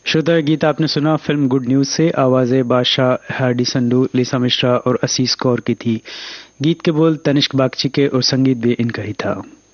श्रोता, गीत आपने सुना फिल्म गुड न्यूज से। आवाजें बादशाह, हार्डी संडू, लिसा मिश्रा और असीस कौर की थी। गीत के बोल तनिष्क बागची के और संगीत भी इनका ही था।